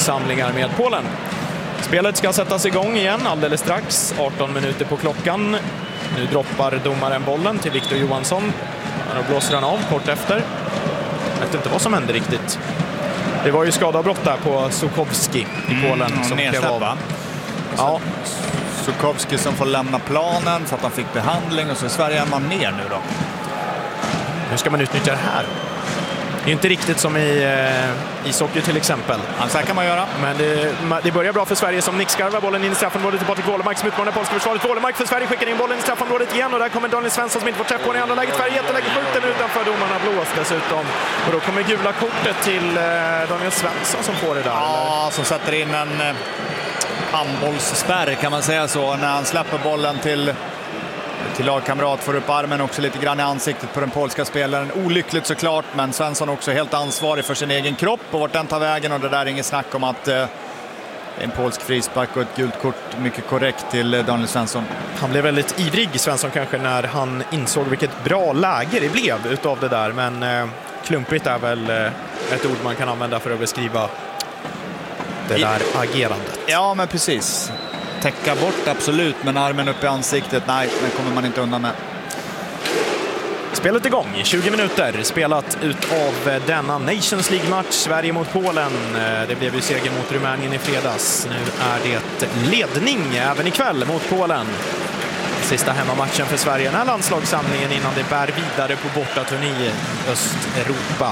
landslagssamlingar med Polen. Spelet ska sättas igång igen alldeles strax, 18 minuter på klockan. Nu droppar domaren bollen till Victor Johansson. Då blåser han av kort efter. Jag vet inte vad som hände riktigt. Det var ju skadeavbrott där på Sukowski i Polen som klev av. Ja. Sukowski som får lämna planen för att han fick behandling, och så är Sverige en man mer nu då. Nu ska man utnyttja det här. Det är inte riktigt som i ishockey till exempel. Ja, så här kan man göra. Men det börjar bra för Sverige som nickskarvar bollen in i straffområdet till Patrik Wålemark som utmanar polska försvaret. Wålemark för Sverige skickar in bollen i straffområdet igen, och där kommer Daniel Svensson som inte får träff på den i andra läget. Sverige jätteläge, skjuter utanför, domarna blåst dessutom. Och då kommer gula kortet till Daniel Svensson som får det där. Ja, eller? som sätter in en handbollsspärr kan man säga så, när han släpper bollen till lagkamrat, får upp armen också lite grann i ansiktet på den polska spelaren. Olyckligt såklart, men Svensson också helt ansvarig för sin egen kropp och vart den tar vägen, och det där är inget snack om att en polsk frispark och ett gult kort, mycket korrekt till Daniel Svensson. Han blev väldigt ivrig, Svensson, kanske när han insåg vilket bra läge det blev utav det där, men klumpigt är väl ett ord man kan använda för att beskriva det där agerandet. Ja, men precis. Täcka bort, absolut, men armen upp i ansiktet, nej, den kommer man inte undan med. Spelet igång, 20 minuter spelat ut av denna Nations League-match, Sverige mot Polen. Det blev ju seger mot Rumänien i fredags. Nu är det ledning även ikväll mot Polen. Sista hemmamatchen för Sverige, den här landslagssamlingen innan det bär vidare på bortaturné i Östeuropa.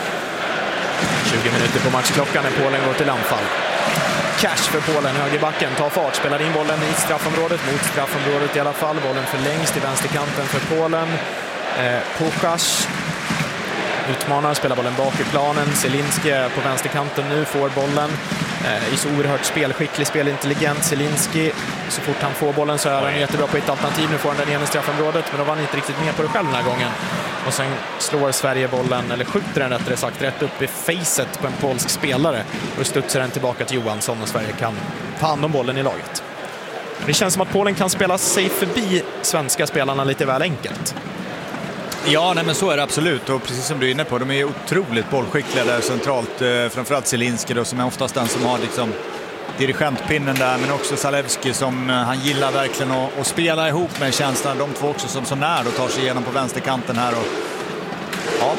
20 minuter på matchklockan när Polen går till anfall. Cash för Polen, högerbacken, tar fart, spelar in bollen i straffområdet, mot straffområdet i alla fall. Bollen förlängs till vänsterkanten för Polen. Puchas utmanar, spelar bollen bak i planen. Zelinski på vänsterkanten nu, får bollen. Är så oerhört spelskicklig, spelintelligent. Zelinski, så fort han får bollen så är han jättebra på ett alternativ. Nu får han den igen i straffområdet, men då var han inte riktigt med på det själv den här gången. Och sen slår Sverige bollen, eller skjuter den rättare sagt, rätt upp i facet på en polsk spelare. Och studsar den tillbaka till Johansson, och Sverige kan ta hand om bollen i laget. Det känns som att Polen kan spela sig förbi svenska spelarna lite väl enkelt. Ja, nej, men så är det absolut, och precis som du är inne på, de är otroligt bollskickliga där centralt, framförallt Zelinski då, som är oftast den som har liksom dirigentpinnen där, men också Zalewski som han gillar verkligen att spela ihop med känslan. De två också som så när då tar sig igenom på vänsterkanten här, och ja.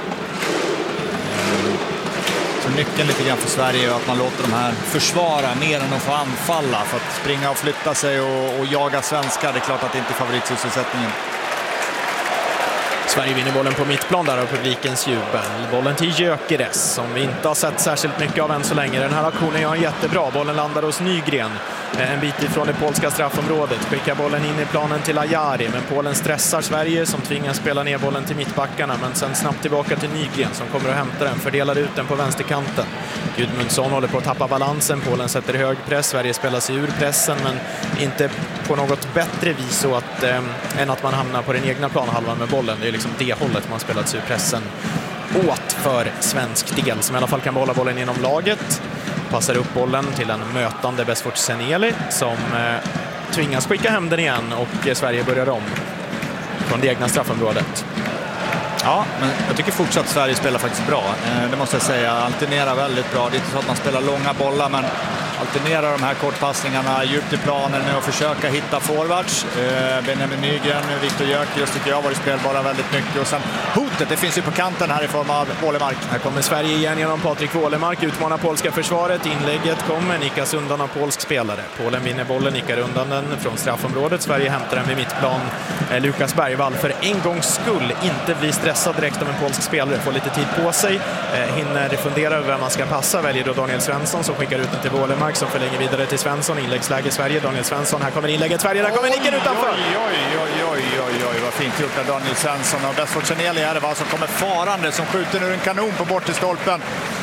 Så nyckeln lite grann för Sverige är att man låter de här försvara mer än att få anfalla, för att springa och flytta sig och jaga svenskar. Det är klart att det inte är favoritsysselsättningen. Sverige vinner bollen på mittplan där av publikens jubel. Bollen till Gyökeres som vi inte har sett särskilt mycket av än så länge. Den här aktionen gör han jättebra. Bollen landar hos Nygren. En bit ifrån det polska straffområdet. Skickar bollen in i planen till Ajari. Men Polen stressar Sverige som tvingas spela ner bollen till mittbackarna. Men sen snabbt tillbaka till Nygren som kommer att hämta den. Fördelar ut den på vänsterkanten. Gudmundsson håller på att tappa balansen. Polen sätter hög press. Sverige spelar sig ur pressen, men inte på något bättre vis så att, än att man hamnar på den egna planhalvan med bollen. Det är liksom det hållet man spelat sig ur pressen åt för svensk del, som i alla fall kan behålla bollen inom laget. Passar upp bollen till en mötande Besfort Senieli som tvingas skicka hem den igen, och Sverige börjar om från det egna straffområdet. Ja, men jag tycker fortsatt Sverige spelar faktiskt bra. Det måste jag säga. Alternerar väldigt bra. Det är inte så att man spelar långa bollar, men alternerar de här kortpassningarna djupt i planen med att försöka hitta forwards. Benjamin Nygren, Victor Gyökeres tycker jag har varit spelbara väldigt mycket. Och sen hotet, det finns ju på kanten här i form av Wålemark. Här kommer Sverige igen genom Patrik Wålemark. Utmanar polska försvaret. Inlägget kommer, nickas undan av polsk spelare. Polen vinner bollen, nickar undan den från straffområdet. Sverige hämtar den vid mittplan. Lukas Bergvall för en gångs skull inte blir stressad direkt av en polsk spelare. Får lite tid på sig. Hinner fundera över vem man ska passa. Väljer då Daniel Svensson som skickar ut den till Wålemark som förlänger vidare till Svensson. Inläggsläge Sverige, Daniel Svensson. Här kommer inlägget Sverige, där kommer nicken utanför. Oj, vad fint gjort av Daniel Svensson. Och Besfort Senieli är det va, som kommer farande, som skjuter ur en kanon på bort till stolpen.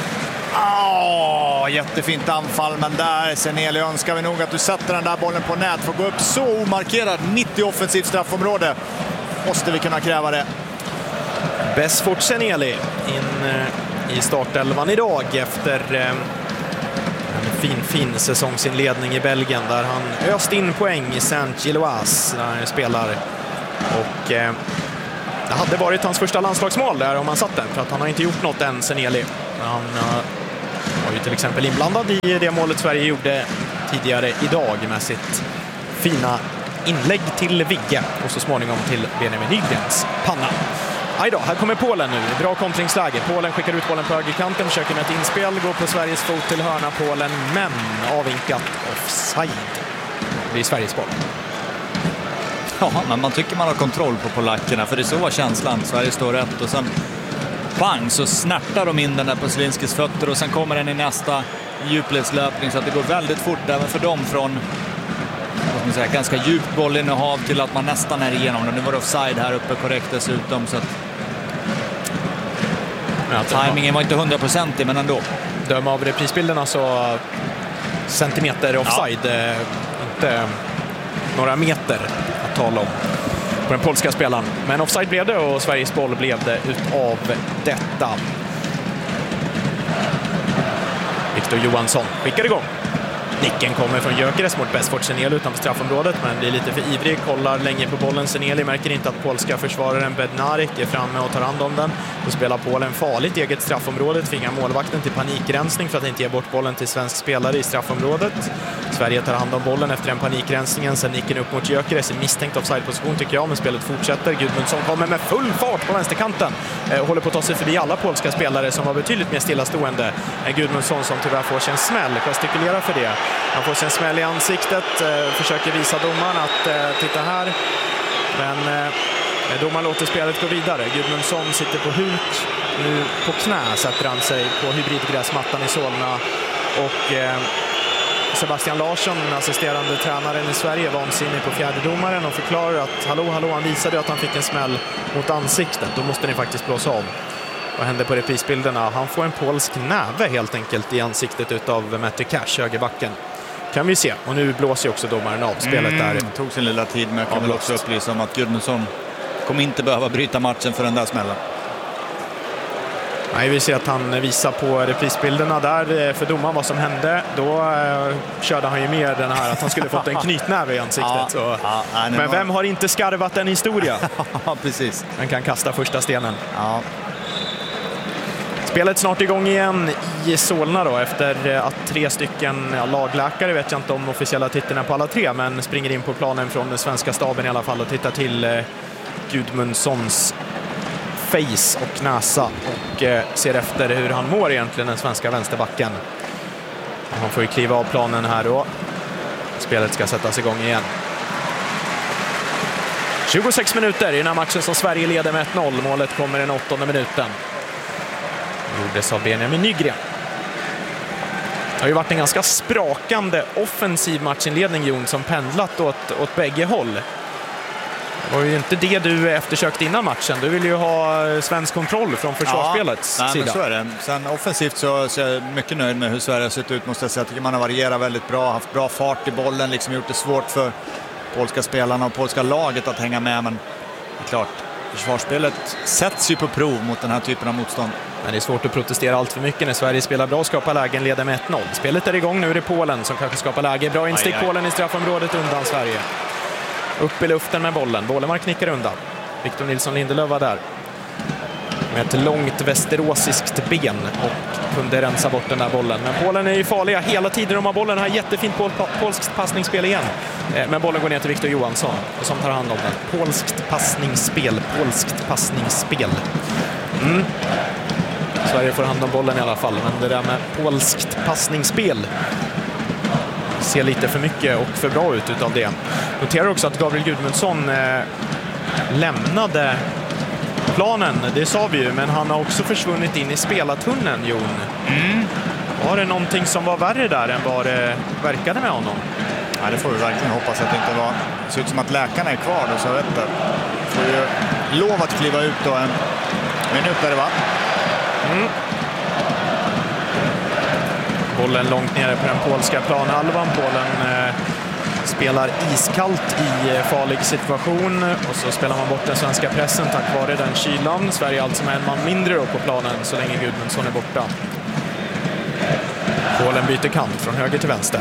Jättefint anfall, men där Senieli önskar vi nog att du sätter den där bollen på nät. Får gå upp så omarkerad, 90 offensivt straffområde. Måste vi kunna kräva det. Besfort Senieli in i startelvan idag efter fin säsongsinledning i Belgien där han öst in poäng i Saint-Gilloise där han spelar, och det hade varit hans första landslagsmål där om han satt den, för att han har inte gjort något än, Senieli. Han har var ju till exempel inblandad i det målet Sverige gjorde tidigare idag med sitt fina inlägg till Vigge och så småningom till Benjamin Nygrens panna. Aj då, här kommer Polen nu. Bra kontringsläge. Polen skickar ut bollen på högerkanten, försöker med ett inspel, går på Sveriges fot till hörna Polen, men avvinkat offside. Det är Sveriges boll. Ja, men man tycker man har kontroll på polackerna, för det är så var känslan. Sverige står rätt och sen bang så snärtar de in den där på Zielinskis fötter och sen kommer den i nästa djupledslöpning så att det går väldigt fort även för dem från ganska djupt bollinnehav till att man nästan är igenom den. Nu var det offside här uppe korrekt dessutom, så att timingen var inte 100%, men ändå. Döm av reprisbilderna så centimeter offside, inte några meter att tala om på den polska spelaren. Men offside blev det och Sveriges boll blev det utav detta. Victor Johansson skickar igång. Nicken kommer från Gyökeres mot Besford. Seneli utanför straffområdet, men blir lite för ivrig. Kollar länge på bollen. Seneli märker inte att polska försvararen Bednarik är framme och tar hand om den. Då spelar Polen farligt eget straffområdet. Tvingar målvakten till panikrensning för att inte ge bort bollen till svensk spelare i straffområdet. Sverige tar hand om bollen efter en panikrensningen. Sen Nicken upp mot Gyökeres. En misstänkt offside-position tycker jag, men spelet fortsätter. Gudmundsson kommer med full fart på vänsterkanten. Håller på att ta sig förbi alla polska spelare som var betydligt mer stillastående än Gudmundsson, som tyvärr får sig en smäll. Gestikulerar för det. Han får sig en smäll i ansiktet, försöker visa domaren att titta här. Men domaren låter spelet gå vidare. Gudmundsson sitter på huk. Nu på knä sätter han sig på hybridgräsmattan i Solna. Och Sebastian Larsson, assisterande tränaren i Sverige, vansinnig på fjärdedomaren och förklarar att hallå, han visade att han fick en smäll mot ansiktet. Då måste ni faktiskt blåsa av. Vad händer på reprisbilderna? Han får en polsk näve helt enkelt i ansiktet utav Matty Cash, högerbacken. Kan vi se. Och nu blåser också domaren av spelet där. Tog sin lilla tid, men jag kan väl också upplysa om att Gudmundsson kommer inte behöva bryta matchen för den där smällen. Nej, vi ser att han visar på reprisbilderna där för domaren vad som hände. Då körde han ju mer den här att han skulle fått en knytnäve i ansiktet. Men vem har inte skarvat en historia? Ja, precis. Han kan kasta första stenen. Ja. Spelet snart igång igen i Solna då, efter att 3 stycken lagläkare, vet jag inte om officiella titlarna på alla 3, men springer in på planen från den svenska staben i alla fall och tittar till Gudmundssons face och näsa och ser efter hur han mår egentligen, den svenska vänsterbacken. Han får ju kliva av planen här då. Spelet ska sättas igång igen. 26 minuter i den här matchen som Sverige leder med 1-0. Målet kommer den 8:e minuten. Gjordes av Benjamin Nygren. Det har ju varit en ganska sprakande offensiv matchinledning, Jon, som pendlat åt bägge håll. Det var ju inte det du eftersökte innan matchen. Du vill ju ha svensk kontroll från försvarsspelets sida. Men så är det. Sen offensivt så är jag mycket nöjd med hur Sverige har sett ut, måste jag säga. Jag tycker man har varierat väldigt bra, haft bra fart i bollen, liksom gjort det svårt för polska spelarna och polska laget att hänga med. Men det är klart, försvarsspelet sätts ju på prov mot den här typen av motstånd. Men det är svårt att protestera allt för mycket när Sverige spelar bra, skapar lägen, leder med 1-0. Spelet är igång, nu är det Polen som kanske skapar läge. Bra instick Polen i straffområdet, undan Sverige. Upp i luften med bollen. Bålemark nickar undan. Victor Nilsson Lindelöf var där med ett långt västeråsiskt ben och kunde rensa bort den där bollen. Men Polen är ju farliga hela tiden. De har bollen här. Jättefint polskt passningsspel igen. Men bollen går ner till Victor Johansson som tar hand om den. Polskt passningsspel. Sverige får hand om bollen i alla fall. Men det där med polskt passningsspel ser lite för mycket och för bra ut utav det. Noterar också att Gabriel Gudmundsson lämnade planen, det sa vi ju, men han har också försvunnit in i spelartunneln, Jon. Var det någonting som var värre där än vad det verkade med honom? Ja, det får vi verkligen hoppas att det inte var. Det ser ut som att läkarna är kvar då, så vet jag. Får ju lov att kliva ut då en minut där det var. Bollen långt nere på den polska planhalvan. Polen spelar iskallt i farlig situation och så spelar man bort den svenska pressen tack vare den kylan. Sverige alltså med en man mindre då på planen så länge Gudmundsson är borta. Polen byter kant från höger till vänster.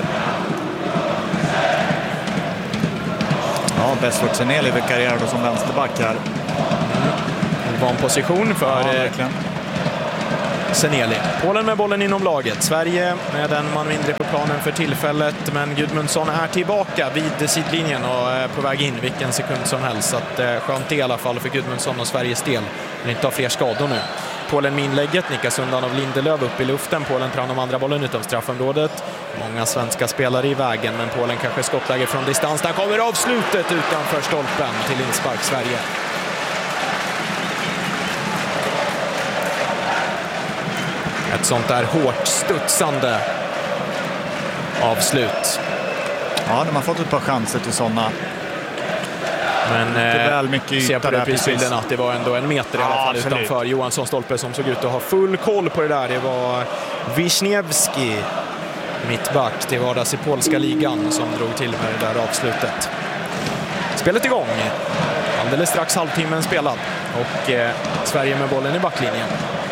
Ja, Besford Seneli vikarierar då som vänsterback här. Ovan position för Seneli. Polen med bollen inom laget. Sverige med en man mindre på planen för tillfället, men Gudmundsson är tillbaka vid sidlinjen och är på väg in vilken sekund som helst. Så att, skönt det i alla fall för Gudmundsson och Sveriges del. Men inte har fler skador nu. Polen med inlägget, nickas undan av Lindelöf upp i luften. Polen tar hand om andra bollen utom straffområdet. Många svenska spelare i vägen, men Polen kanske skottläge från distans. Där kommer avslutet utanför stolpen till inspark Sverige. Ett sånt där hårt studsande avslut. Ja, de har fått ett par chanser till sådana. Men väl mycket ser på reprisbilden att det var ändå en meter i alla fall utanför Johansson stolpe som såg ut att ha full koll på det där. Det var Wisniewski, mittback till vardags i polska ligan, som drog till med det där avslutet. Spelet igång. Alldeles strax halvtimmen spelad och Sverige med bollen i backlinjen.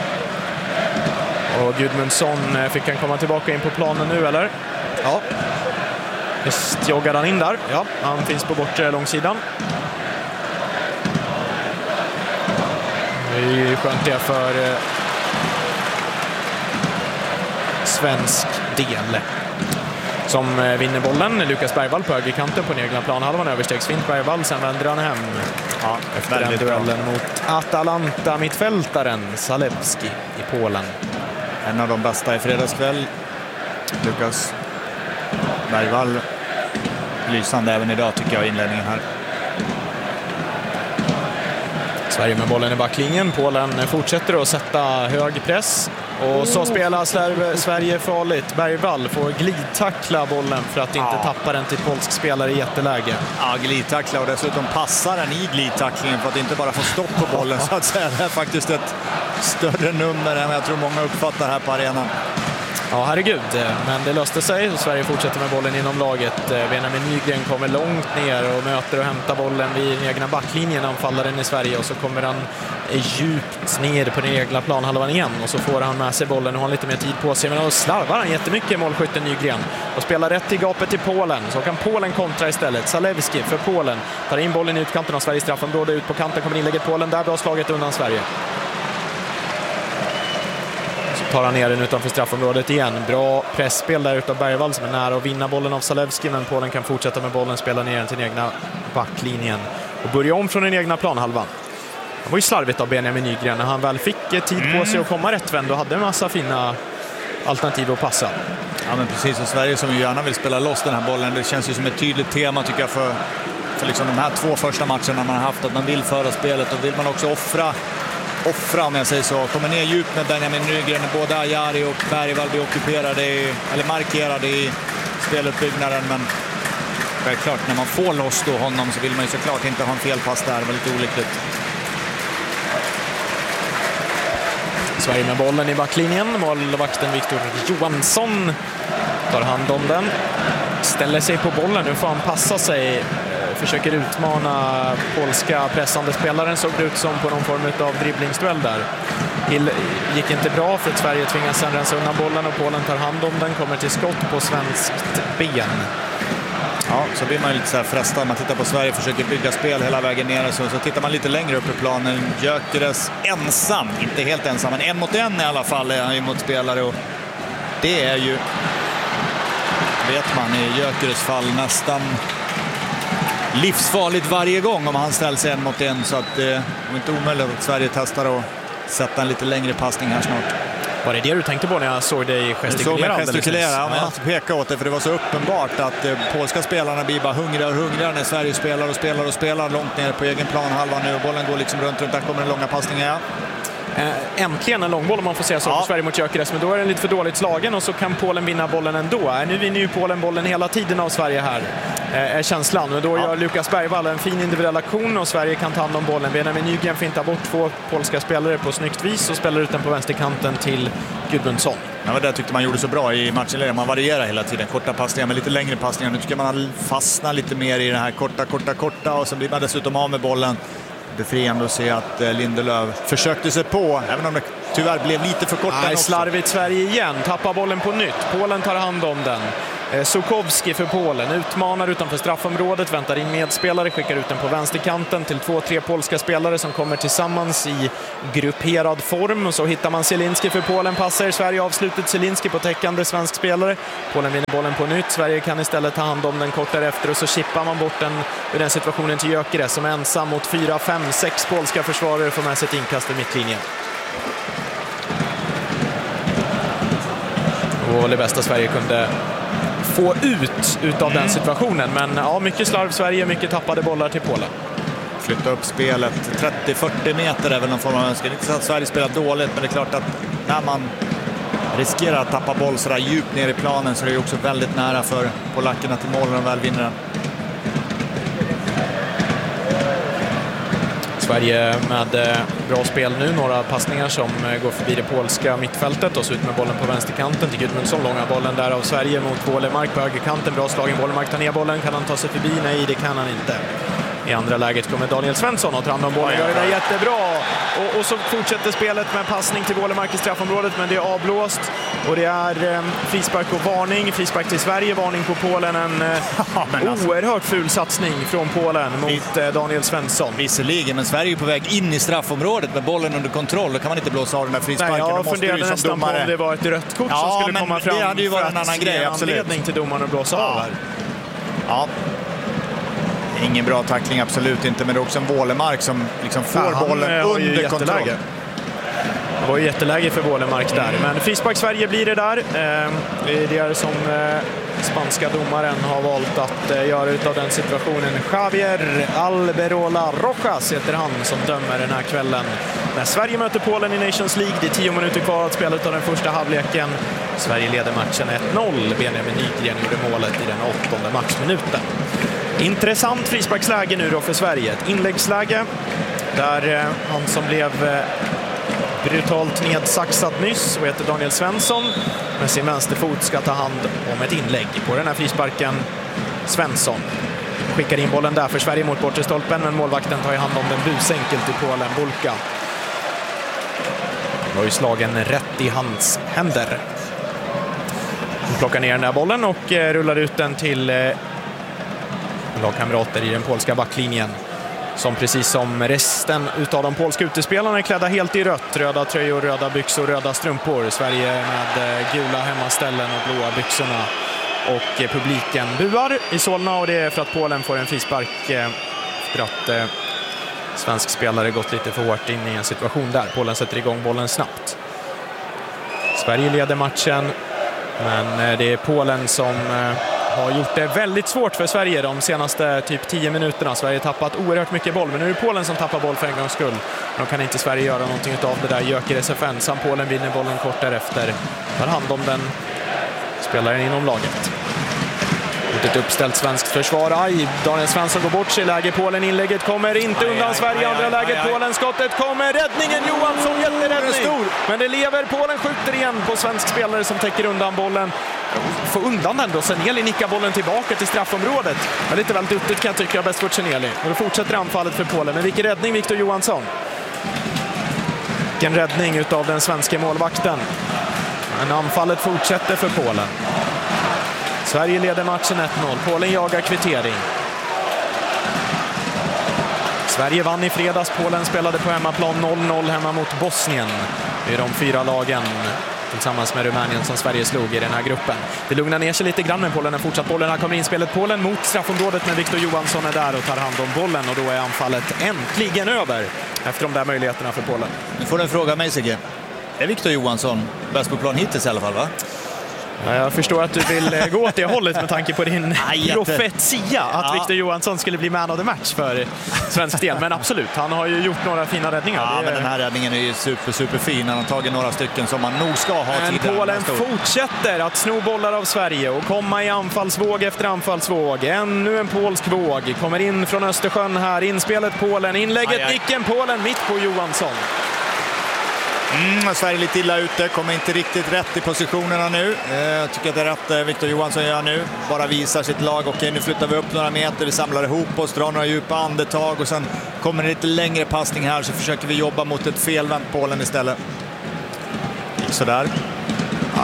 Och Gudmundsson, fick han komma tillbaka in på planen nu eller? Ja. Just joggar han in där. Ja, han finns på bortre långsidan. Det är ju skönt det för svensk del. Som vinner bollen. Lukas Bergvall på högerkanten på den egna planhalvan. Överstegsfint Bergvall, sen vänder han hem. Ja, efter den duellen mot Atalanta mittfältaren Zalewski i Polen. En av de bästa i fredagskväll. Lukas Bergvall lysande även idag tycker jag i inledningen här. Sverige med bollen i backlinjen. Polen fortsätter att sätta hög press. Och så spelar Sverige farligt. Bergvall får glidtackla bollen för att inte tappa den till polsk spelare i jätteläge. Ja, glidtackla och dessutom passar den i glidtacklingen för att inte bara få stopp på bollen så att säga. Det är faktiskt ett större nummer än jag tror många uppfattar här på arenan. Ja, herregud. Men det löste sig. Sverige fortsätter med bollen inom laget. Benjamin Nygren kommer långt ner och möter och hämtar bollen vid den egna backlinjen. Anfallaren i Sverige och så kommer han djupt ner på den egna planhalvan igen. Och så får han med sig bollen och har lite mer tid på sig. Men då slarvar han jättemycket målskytten Nygren. Och spelar rätt i gapet till Polen. Så kan Polen kontra istället. Zalewski för Polen. Tar in bollen i utkanten av Sveriges straffområde. Ut på kanten kommer inlägget Polen. Där bra slaget undan Sverige. Tar han ner den utanför straffområdet igen. Bra pressspel där utav Bergvall som är nära att vinna bollen av Zalewski, men Polen kan fortsätta med bollen, spela ner den till den egna backlinjen och börja om från den egna planhalvan. Det var ju slarvigt av Benjamin Nygren när han väl fick tid på sig att komma rättvänd och hade en massa fina alternativ att passa. Ja, men precis, och Sverige som ju gärna vill spela loss den här bollen, det känns ju som ett tydligt tema tycker jag för liksom de här två första matcherna man har haft, att man vill föra spelet och vill man också offra om jag säger så. Kommer ner djupt med Benjamin Nygren. Både Ajari och Bergvall blir ockuperade eller markerade i speluppbyggnaden. Men självklart när man får loss då honom så vill man ju såklart inte ha en felpass där. Det var lite olyckligt. Sverige med bollen i backlinjen. Målvakten Victor Johansson tar hand om den. Ställer sig på bollen. Nu får han passa sig. Försöker utmana polska pressande spelaren, såg det ut som på någon form av dribblingsduell där. Gick inte bra för att Sverige tvingas sen rensa undan bollen och Polen tar hand om den, kommer till skott på svenskt ben. Ja, så blir man lite så här frestad. Man tittar på Sverige, försöker bygga spel hela vägen ner. Så tittar man lite längre upp i planen. Gyökeres ensam, inte helt ensam, men 1-mot-1 i alla fall är han ju mot spelare. Och det är ju, vet man i Gyökeres fall, nästan livsfarligt varje gång om han ställs 1-mot-1. Så att det är inte omöjligt att Sverige testar att sätta en lite längre passning här snart. Var det du tänkte på när jag såg dig gestikulera? Men jag pekade åt det för det var så uppenbart att polska spelarna blir bara hungrigare och hungrigare när Sverige spelar långt ner på egen planhalva nu. Bollen går liksom runt, där kommer den långa passningen. Äntligen en långboll om man får säga så för Sverige mot Gyökeres, men då är den lite för dåligt slagen och så kan Polen vinna bollen ändå. Nu vinner ju Polen bollen hela tiden av Sverige här, är känslan. Men då gör Lukas Bergvall en fin individuell aktion och Sverige kan ta hand om bollen. Benjamin Nygren fintar bort två polska spelare på snyggt vis och spelar ut den på vänsterkanten till Gudmundsson. Ja, det tyckte man gjorde så bra i matchen. Man varierar hela tiden. Korta passningar med lite längre passningar. Nu tycker man fastna lite mer i den här korta och så blir man dessutom av med bollen. Befriande att se att Lindelöf försökte sig på, även om det tyvärr blev lite för kort. Slarvigt Sverige igen, tappar bollen på nytt. Polen tar hand om den. Sukowski för Polen utmanar utanför straffområdet, väntar in medspelare, skickar ut den på vänsterkanten till 2-3 polska spelare som kommer tillsammans i grupperad form. Och så hittar man Zielinski för Polen, passar Sverige avslutet, Zielinski på täckande svensk spelare. Polen vinner bollen på nytt, Sverige kan istället ta hand om den kort därefter och så chippar man bort den ur den situationen till Gyökeres som är ensam mot 4, 5, 6 polska försvarare, får med sig ett inkast i mittlinjen. Och det bästa Sverige kunde få ut av den situationen. Men ja, mycket slarv Sverige, mycket tappade bollar till Polen. Flytta upp spelet 30-40 meter är väl någon form av önskan. Inte så att Sverige spelar dåligt, men det är klart att när man riskerar att tappa boll så där djupt ner i planen så är det också väldigt nära för polackerna till mål när de väl vinner den. Sverige med bra spel nu, några passningar som går förbi det polska mittfältet och så ut med bollen på vänsterkanten till Gudmundsson, långa bollen där av Sverige mot Wålemark på högerkanten, bra slagen Wålemark tar ner bollen, kan han ta sig förbi? Nej, det kan han inte. I andra läget kommer Daniel Svensson och tar hand om bollen, gör det där jättebra. Och så fortsätter spelet med passning till Wålemark i straffområdet, men det är avblåst. Och det är frispark och varning. Frispark till Sverige, varning på Polen. En oerhört ful satsning från Polen mot Daniel Svensson. Visserligen, men Sverige är på väg in i straffområdet med bollen under kontroll. Då kan man inte blåsa av den där frisparken. Nej, jag funderade nästan på om det var ett rött kort som skulle komma fram. Det hade ju varit en annan grej, absolut. Anledning till domaren att blåsa av här. Ja. Ingen bra tackling, absolut inte, men det är också en Wålemark som liksom får bollen under kontroll. Det var ju jätteläge för Wålemark där, men frispark Sverige blir det där. Det är som spanska domaren har valt att göra utav den situationen. Javier Alberola Rojas heter han som dömer den här kvällen. När Sverige möter Polen i Nations League, det är 10 minuter kvar att spela av den första halvleken. Sverige leder matchen 1-0. Benjamin Nygren gjorde målet i den 8:e matchminuten. Intressant frisparksläge nu då för Sverige. Ett inläggsläge där han som blev brutalt nedsaxad nyss och heter Daniel Svensson med sin vänsterfot ska ta hand om ett inlägg på den här frisparken. Svensson skickar in bollen där för Sverige mot bortre stolpen, men målvakten tar i hand om den busenkelt i Polen, Bulka. Det var ju slagen rätt i hans händer. Han plockar ner den där bollen och rullar ut den till lagkamrater i den polska backlinjen som precis som resten utav de polska utespelarna är klädda helt i rött. Röda tröjor, röda byxor, röda strumpor. Sverige med gula hemmaställen och blåa byxorna. Och publiken buar i Solna, och det är för att Polen får en frispark för att svensk spelare gått lite för hårt in i en situation där. Polen sätter igång bollen snabbt. Sverige leder matchen, men det är Polen som har gjort det väldigt svårt för Sverige de senaste typ 10 minuterna. Sverige har tappat oerhört mycket boll, men nu är det Polen som tappar boll för en gångs skull. De kan inte Sverige göra någonting av det där. Gyökeres ensam, Polen vinner bollen kort därefter. Tar hand om den spelaren inom laget. Mot ett uppställt svenskt försvar. Daniel Svensson går bort sig, läge Polen, inlägget kommer inte undan Sverige, andra läget Polen, skottet kommer, räddningen Johansson, jätteräddning. Men det lever, Polen skjuter igen på svensk spelare som täcker undan bollen. Får undan den då, Seneli nickar bollen tillbaka till straffområdet. Det är lite väl duttigt kan jag tycka, bäst för Seneli. Och då fortsätter anfallet för Polen, men vilken räddning Victor Johansson. Vilken räddning utav den svenska målvakten. Men anfallet fortsätter för Polen. Sverige leder matchen 1-0. Polen jagar kvittering. Sverige vann i fredags. Polen spelade på hemmaplan 0-0 hemma mot Bosnien. Det är de 4 lagen tillsammans med Rumänien som Sverige slog i den här gruppen. Det lugnar ner sig lite grann, men Polen har fortsatt bollen. Här kommer inspelet Polen mot straffområdet, men Victor Johansson är där och tar hand om bollen, och då är anfallet äntligen över efter de där möjligheterna för Polen. Nu får du en fråga mig, Sigge. Är Victor Johansson bäst på plan hittills i alla fall, va? Jag förstår att du vill gå åt det hållet med tanke på din profetia att Victor Johansson skulle bli man of the match för svensk del. Men absolut, han har ju gjort några fina räddningar. Ja, men den här räddningen är ju superfin. Han har tagit några stycken som man nog ska ha tidigare. Men Polen fortsätter att sno bollar av Sverige och komma i anfallsvåg efter anfallsvåg. Ännu en polsk våg. Kommer in från Östersjön här. Inspelet Polen. Inlägget nicken Polen mitt på Johansson. Sverige är lite illa ute, kommer inte riktigt rätt i positionerna nu. Jag tycker att det är rätt Victor Johansson gör nu. Bara visar sitt lag. Okej, nu flyttar vi upp några meter, vi samlar ihop oss, drar några djupa andetag och sen kommer det lite längre passning här, så försöker vi jobba mot ett felvänt Polen istället. Sådär.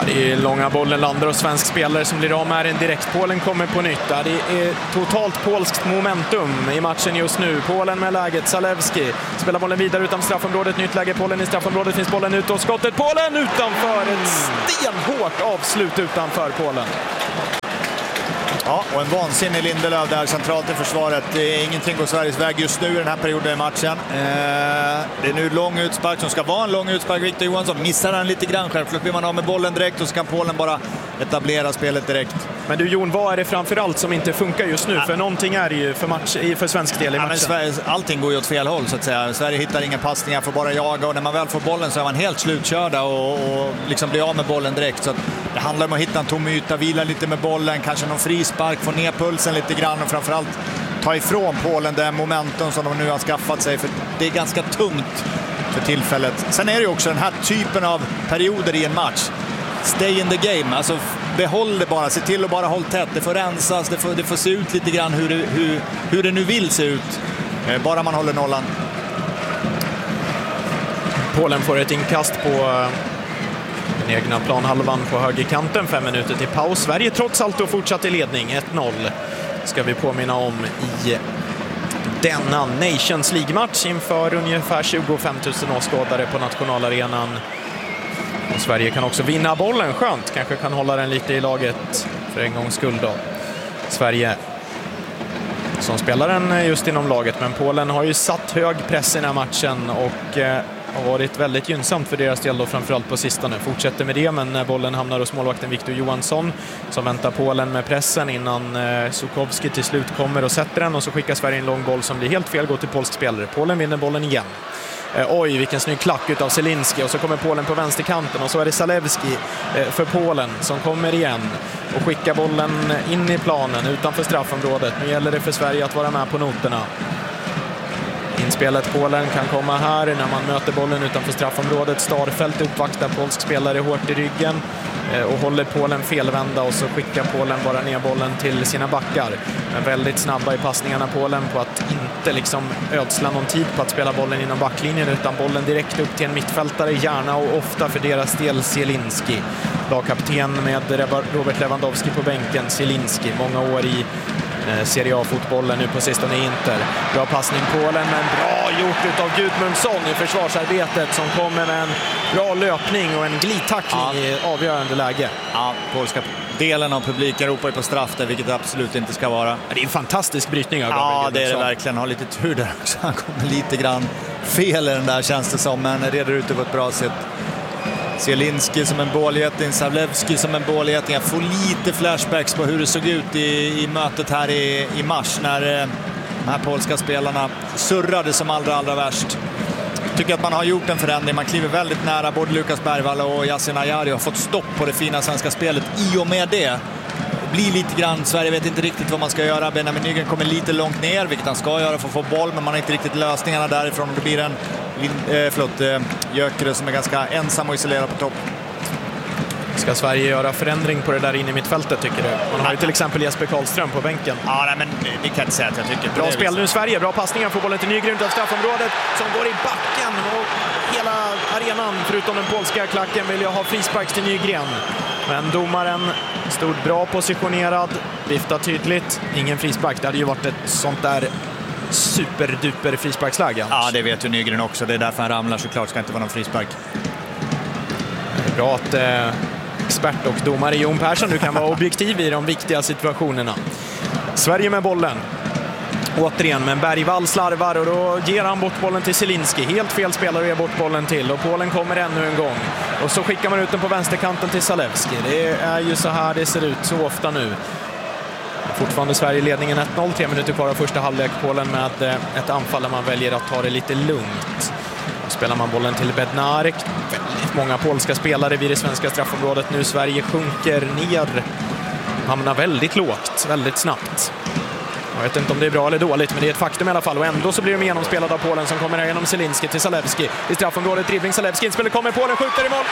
Det är långa bollen landar och svensk spelare som blir av med den direkt. Polen kommer på nytt. Det är totalt polskt momentum i matchen just nu. Polen med läget. Zalewski spelar bollen vidare utanför straffområdet. Nytt läge. Polen i straffområdet. Finns bollen ut och skottet. Polen utanför. Ett stenhårt avslut utanför Polen. Ja, och en vansinnig Lindelöf där centralt i försvaret. Det är ingenting går Sveriges väg just nu i den här perioden i matchen. Det är nu lång utspark som ska vara en lång utspark. Victor Johansson missar den lite grann. Självklart blir man av med bollen direkt och så kan Polen bara etablera spelet direkt. Men du Jon, vad är det framförallt som inte funkar just nu? För någonting är det ju för svensk del i matchen. Men allting går ju åt fel håll så att säga. Sverige hittar inga passningar, får bara jaga, och när man väl får bollen så är man helt slutkörda och liksom blir av med bollen direkt. Så att det handlar om att hitta en tom yta, vila lite med bollen, kanske någon frispark, få ner pulsen lite grann och framförallt ta ifrån Polen det momentum som de nu har skaffat sig, för det är ganska tungt för tillfället. Sen är det ju också den här typen av perioder i en match. Stay in the game, alltså behåll det bara, se till att bara hålla tätt. Det får rensas, det får se ut lite grann hur det nu vill se ut. Bara man håller nollan. Polen får ett inkast på den egna planhalvan på högerkanten. 5 minuter till paus. Sverige trots allt då fortsatt i ledning. 1-0 ska vi påminna om i denna Nations League-match inför ungefär 25 000 åskådare på nationalarenan. Och Sverige kan också vinna bollen, skönt. Kanske kan hålla den lite i laget för en gångs skull då. Sverige som spelar den just inom laget, men Polen har ju satt hög press i den här matchen och har varit väldigt gynnsamt för deras del då, framförallt på sistone. Fortsätter med det, men när bollen hamnar hos målvakten Victor Johansson som väntar Polen med pressen innan Sukowski till slut kommer och sätter den, och så skickar Sverige en lång boll som blir helt fel, går till polsk spelare. Polen vinner bollen igen. Oj, vilken snygg klack utav Zielinski, och så kommer Polen på vänsterkanten och så är det Zalewski för Polen som kommer igen och skickar bollen in i planen utanför straffområdet. Nu gäller det för Sverige att vara med på noterna. Inspelet Polen kan komma här när man möter bollen utanför straffområdet. Starfelt uppvaktar polsk spelare hårt i ryggen och håller Polen felvända, och så skickar Polen bara ner bollen till sina backar. Men väldigt snabba i passningarna Polen på att inte liksom ödsla någon tid på att spela bollen inom backlinjen, utan bollen direkt upp till en mittfältare, gärna och ofta för deras del Zielinski. Lagkapten med Robert Lewandowski på bänken. Zielinski, många år i Serie A-fotbollen, nu på sistone Inter. Bra passning Polen, men bra gjort utav Gudmundsson i försvarsarbetet som kommer med en bra löpning och en glidtackling i avgörande läge. Ja, polska delen av publiken ropar på straff där, vilket det absolut inte ska vara. Det är en fantastisk brytning av Gabriel Gudmundsson. Ja, det är det verkligen. Har lite tur där också. Han kommer lite grann fel i den där, känns det som, men reder ut det på ett bra sätt. Zielinski som en bålgeting, Zalewski som en bålgeting. Jag får lite flashbacks på hur det såg ut i mötet här i mars när de här polska spelarna surrade som allra värst. Jag tycker att man har gjort en förändring. Man kliver väldigt nära. Både Lukas Bergvall och Yasin Ayari har fått stopp på det fina svenska spelet. I och med det blir lite grann, Sverige vet inte riktigt vad man ska göra. Benjamin Nygren kommer lite långt ner, vilket han ska göra för att få boll, men man har inte riktigt lösningarna därifrån. Det blir en Gyökeres som är ganska ensam och isolerad på topp. Ska Sverige göra förändring på det där inne i mittfältet, tycker du? Man har ju till exempel Jesper Karlström på bänken. Ja, nej, men det kan jag inte säga att jag tycker. Bra spel nu Sverige, bra passningar, får bollen till Nygren av straffområdet som går i backen, och hela arenan förutom den polska klacken vill jag ha frisparks till Nygren. Men domaren stod bra positionerad, vifta tydligt, ingen frispark. Det hade ju varit ett sånt där superduper frisparksläge. Ja, det vet ju Nygren också. Det är därför han ramlar, såklart ska inte vara någon frispark. Det är bra att expert och domare Jon Persson nu kan vara objektiv i de viktiga situationerna. Sverige med bollen. Återigen, men Bergvall slarvar och då ger han bort bollen till Zielinski. Helt fel spelare att ge bort bollen till, och Polen kommer ännu en gång. Och så skickar man ut den på vänsterkanten till Zalewski. Det är ju så här det ser ut så ofta nu. Fortfarande Sverige ledningen 1-0, 3 minuter kvar av första halvlek. Polen med ett anfall där man väljer att ta det lite lugnt. Då spelar man bollen till Bednarek. Väldigt många polska spelare vid det svenska straffområdet nu. Sverige sjunker ner. Hamnar väldigt lågt, väldigt snabbt. Jag vet inte om det är bra eller dåligt, men det är ett faktum i alla fall. Och ändå så blir de genomspelade av Polen som kommer här genom Zielinski till Zalewski. I straffområdet dribbling Zalewski, inspelet kommer, Polen skjuter i mål.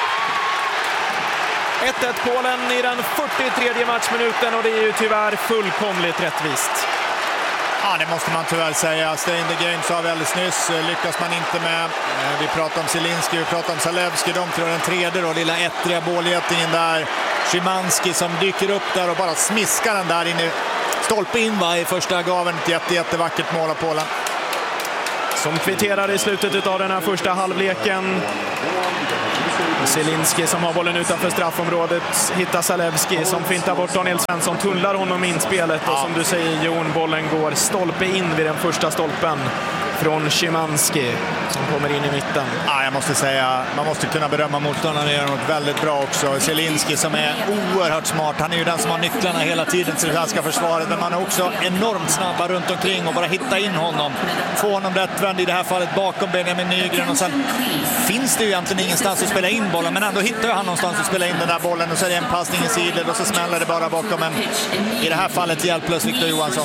1-1 Polen i den 43:e matchminuten, och det är ju tyvärr fullkomligt rättvist. Ja, det måste man tyvärr säga. Stay in the game sa vi alldeles nyss. Lyckas man inte med. Vi pratar om Zielinski, vi pratar om Zalewski. De tror den tredje då, lilla ettriga bålgetingen där. Szymanski som dyker upp där och bara smiskar den där in i stolpe in i första gaven. Ett jättevackert mål av Polen. Som kvitterar i slutet av den här första halvleken. Zielinski som har bollen utanför straffområdet hittar Zalewski som fintar bort Daniel Svensson, tunnlar honom in spelet och som du säger Jon, bollen går stolpe in vid den första stolpen från Szymanski som kommer in i mitten. Ja, jag måste säga, man måste kunna berömma motståndaren, det gör något väldigt bra också. Zielinski som är oerhört smart, han är ju den som har nycklarna hela tiden till det svenska försvaret, men man är också enormt snabba runt omkring och bara hitta in honom. Få honom rättvänd i det här fallet bakom Benjamin Nygren och sen finns det ju egentligen ingenstans att spela in bollen, men ändå hittar han någonstans att spela in den där bollen och så är det en passning i sidled och så smäller det bara bakom, men i det här fallet hjälplös Victor Johansson.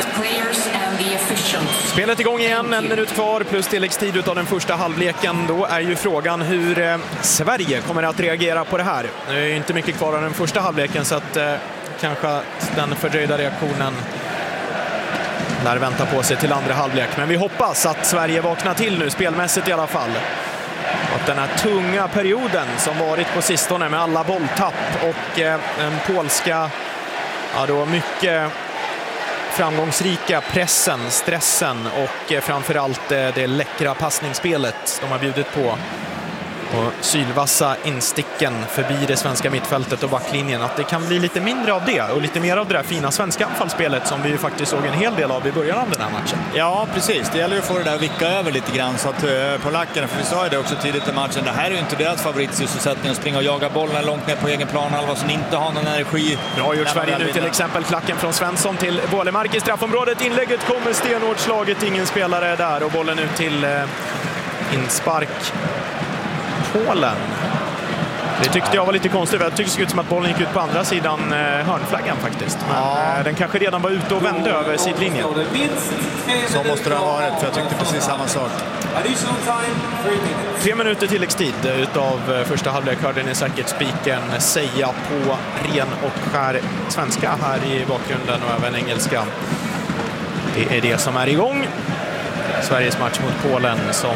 Spelet igång igen, 1 minut kvar plus tilläggstid utav den första halvleken. Då är ju frågan hur Sverige kommer att reagera på det här. Det är ju inte mycket kvar av den första halvleken så att kanske den fördröjda reaktionen lär vänta på sig till andra halvlek. Men vi hoppas att Sverige vaknar till nu, spelmässigt i alla fall. Och att den här tunga perioden som varit på sistone med alla bolltapp och den polska, ja då mycket framgångsrika pressen, stressen och framförallt det läckra passningsspelet de har bjudit på. Och sylvassa insticken förbi det svenska mittfältet och backlinjen. Att det kan bli lite mindre av det och lite mer av det där fina svenska anfallsspelet som vi ju faktiskt såg en hel del av i början av den här matchen. Ja, precis. Det gäller ju att få det där att vicka över lite grann så att polackerna, för vi sa ju det också tidigt i matchen, det här är ju inte deras favoritsysselsättning att springa och jaga bollen långt ner på egen planhalva som inte har någon energi. Bra gjort Sverige nu, till exempel klacken från Svensson till Wålemark i straffområdet. Inlägget kommer stenhårt slaget, ingen spelare där och bollen ut till inspark. Polen. Det tyckte jag var lite konstigt. Jag tyckte det såg ut som att bollen gick ut på andra sidan hörnflaggan faktiskt. Men den kanske redan var ute och vände över sidlinjen. Så måste det ha varit, för jag tyckte precis samma sak. 3 minuter tilläggstid utav första halvlek hörde ni säkert spiken säga på ren och skär svenska här i bakgrunden och även engelska. Det är det som är igång. Sveriges match mot Polen som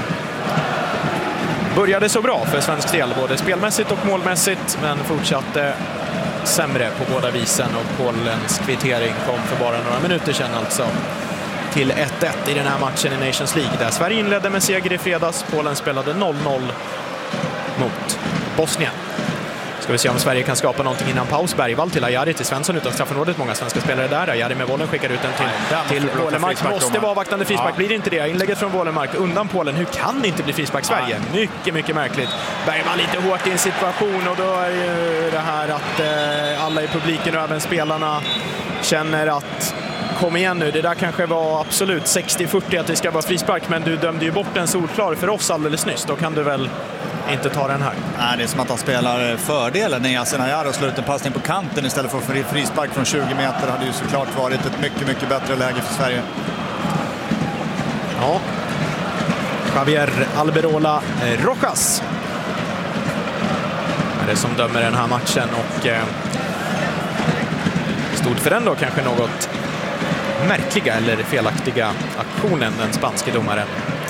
började så bra för svensk del, både spelmässigt och målmässigt, men fortsatte sämre på båda visen och Polens kvittering kom för bara några minuter sedan alltså till 1-1 i den här matchen i Nations League där Sverige inledde med seger i fredags. Polen spelade 0-0 mot Bosnien. Ska vi se om Sverige kan skapa någonting innan paus. Bergvall till Ajari till Svensson utan straffområdet. Många svenska spelare där. Ajari med bollen skickar ut den till Wålemark. Måste vara vaktande frispark. Blir det inte det? Inlägget från Wålemark undan Polen. Hur kan det inte bli frispark Sverige? Mycket, mycket märkligt. Bergvall lite hårt i en situation och då är ju det här att alla i publiken och även spelarna känner att kom igen nu, det där kanske var absolut 60-40 att det ska vara frispark, men du dömde ju bort en solklar för oss alldeles nyss. Då kan du väl inte ta den här. Nej, det är som att han spelar fördelen när Yasin Ayar slår ut en passning på kanten istället för frispark från 20 meter. Hade ju såklart varit ett mycket, mycket bättre läge för Sverige. Ja. Javier Alberola Rojas är det som dömer den här matchen och stod för den då kanske något märkliga eller felaktiga aktionen, den spanske domaren.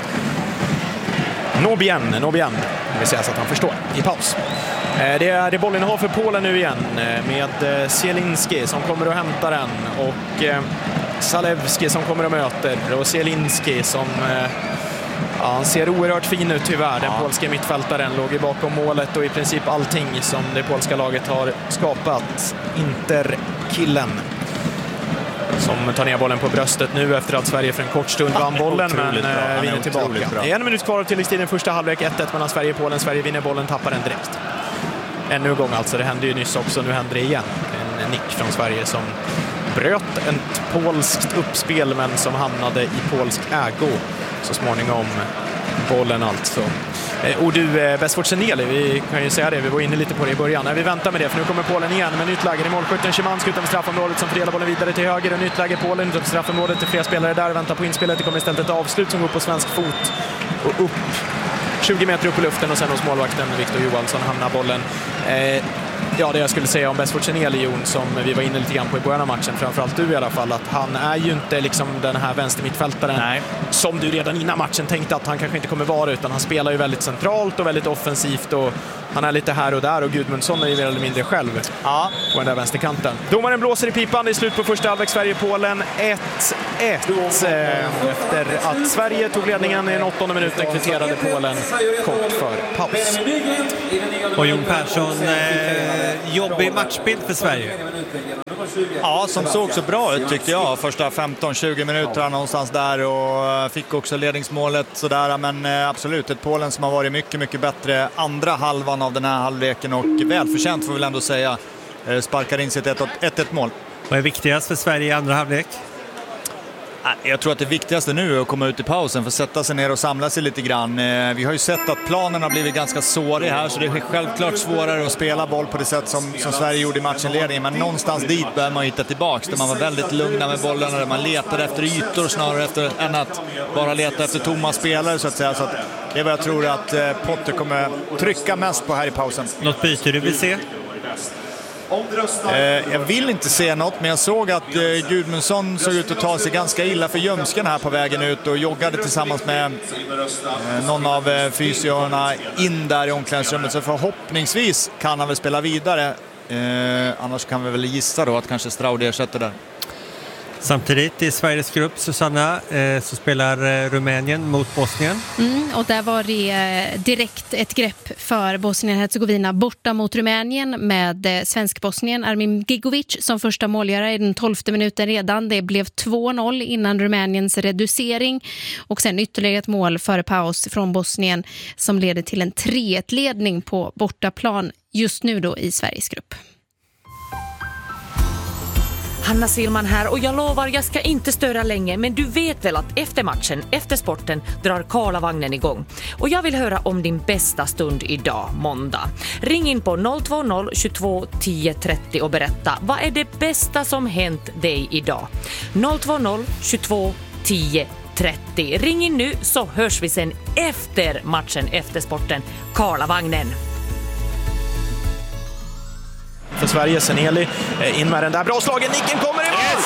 Nobien, det vill säga så att han förstår i paus. Det är bollinnehav för Polen nu igen med Zielinski som kommer att hämta den och Zalewski som kommer att möter och Zielinski som han ser oerhört fin ut tyvärr. Den polska mittfältaren låg ju bakom målet och i princip allting som det polska laget har skapat. Interkillen som tar ner bollen på bröstet nu efter att Sverige för en kort stund vann bollen, men vinner tillbaka. Det är 1 minut kvar av tilläggstiden, första halvlek 1-1 mellan Sverige och Polen. Sverige vinner bollen, tappar den direkt. Ännu en gång alltså, det hände ju nyss också, nu händer det igen. En nick från Sverige som bröt ett polskt uppspel men som hamnade i polsk ägo så småningom. Bollen alltså. Och du, Besfortseneli, vi kan ju säga det, vi var inne lite på det i början. Vi väntar med det, för nu kommer Polen igen med nytt läge i målskytten. Szymanski utanför straffområdet som fördelar bollen vidare till höger. Och nytt läge Polen utanför straffområdet till fler spelare där. Väntar på inspelet, det kommer istället ett avslut som går på svensk fot och upp 20 meter upp i luften och sen hos målvakten Victor Johansson hamnar bollen Ja, det jag skulle säga om Besfortseneli, Jon, som vi var inne lite grann på i början av matchen, framförallt du i alla fall, att han är ju inte liksom den här vänstermittfältaren som du redan innan matchen tänkte att han kanske inte kommer vara, utan han spelar ju väldigt centralt och väldigt offensivt, och han är lite här och där, och Gudmundsson är ju mer eller mindre själv på den där vänsterkanten. Domaren blåser i pipan, det är slut på första halvlek, Sverige-Polen 1-1 efter att Sverige tog ledningen i den 8:e minuten, kvitterade Polen kort för paus. Och Jon Persson, jobbig matchbild för Sverige. Ja, som såg så bra ut tyckte jag. Första 15-20 minuter någonstans där, och fick också ledningsmålet sådär. Men absolut, ett Polen som har varit mycket, mycket bättre andra halvan av den här halvleken, och välförtjänt får vi väl ändå säga. Sparkar in sitt 1-1 mål. Vad är viktigast för Sverige i andra halvlek? Jag tror att det viktigaste nu är att komma ut i pausen, för att sätta sig ner och samla sig lite grann. Vi har ju sett att planen har blivit ganska sårig här, så det är självklart svårare att spela boll på det sätt som Sverige gjorde i matchenledningen. Men någonstans dit bör man hitta tillbaks, där man var väldigt lugna med bollarna, där man letade efter ytor snarare än att bara leta efter tomma spelare, så att säga. Så att det är vad jag tror att Potter kommer trycka mest på här i pausen. Något byte du vill se? Jag vill inte se något, men jag såg att Gudmundsson såg ut att ta sig ganska illa för ljumsken här på vägen ut, och joggade tillsammans med någon av fysiorna in där i omklädningsrummet, så förhoppningsvis kan han väl spela vidare. Annars kan vi väl gissa då att kanske Straud ersätter där. Samtidigt i Sveriges grupp, Susanna, så spelar Rumänien mot Bosnien. Och där var det direkt ett grepp för Bosnien-Hercegovina borta mot Rumänien med svensk-Bosnien Armin Gigovic som första målgörare i den 12:e minuten redan. Det blev 2-0 innan Rumäniens reducering, och sen ytterligare ett mål före paus från Bosnien som leder till en 3-1-ledning på bortaplan just nu då i Sveriges grupp. Hanna Silman här, och jag lovar, jag ska inte störa länge, men du vet väl att efter matchen, efter sporten, drar Karlavagnen igång. Och jag vill höra om din bästa stund idag, måndag. Ring in på 020 22 10 30 och berätta, vad är det bästa som hänt dig idag? 020 22 10 30. Ring in nu så hörs vi sen efter matchen, efter sporten, Karlavagnen. För Sverige, Seneli in med den där bra slagen, nicken kommer i mål!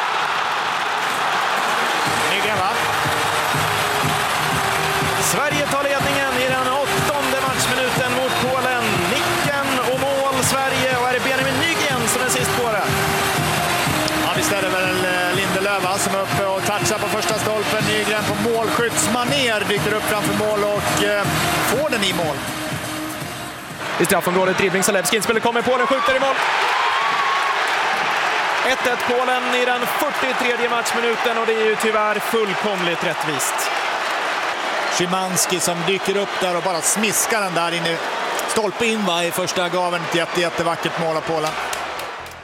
Sverige tar ledningen i den 8:e matchminuten mot Polen. Nicken och mål Sverige, och är det Benjamin Nygren som är sist på det? Ja, visst är det väl Lindelöf som är uppe och touchar på första stolpen. Nygren på målskyddsmaner dyker upp framför mål och får den i mål. I straffområdet dribbling, Zalewski, inspelet kommer, Polen skjuter i mål. 1-1 Polen i den 43:e matchminuten, och det är ju tyvärr fullkomligt rättvist. Szymanski som dyker upp där och bara smiskar den där inne. Stolpe in i första gaven till ett jättevackert mål av Polen.